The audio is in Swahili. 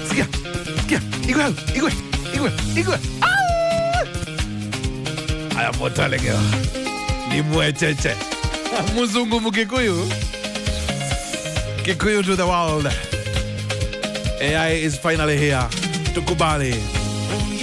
Sikia. Igwe. Aya moto lege. Ni mwecheche. Muzungu mukikuyu. Kikuyu to the world. AI is finally here. Tukubali.